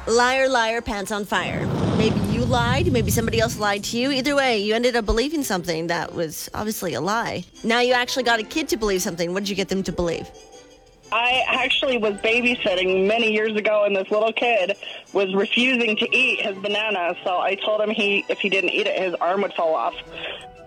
Liar, liar, pants on fire. Maybe you lied, maybe somebody else lied to you. Either way, you ended up believing something that was obviously a lie. Now you actually got a kid to believe something. What did you get them to believe? I actually was babysitting many years ago, and this little kid was refusing to eat his banana. So I told him if he didn't eat it, his arm would fall off.